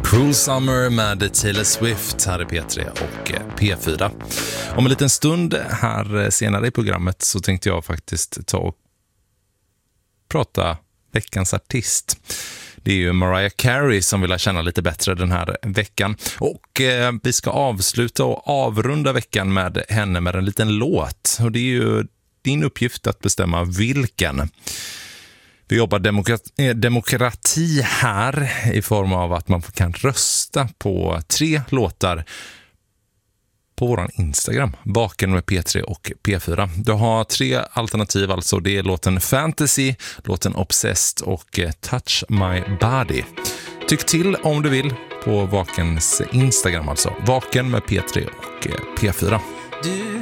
Cruel Summer med Taylor Swift här i P3 och P4. Om en liten stund här senare i programmet så tänkte jag faktiskt ta och prata veckans artist. Det är ju Mariah Carey som vill känna lite bättre den här veckan. Och vi ska avsluta och avrunda veckan med henne med en liten låt. Och det är ju din uppgift att bestämma vilken. Vi jobbar demokrati här i form av att man kan rösta på 3 låtar på våran Instagram, Vaken med P3 och P4. Du har 3 alternativ, alltså det är låten Fantasy, låten Obsessed och Touch My Body. Tyck till om du vill på Vakens Instagram, alltså Vaken med P3 och P4.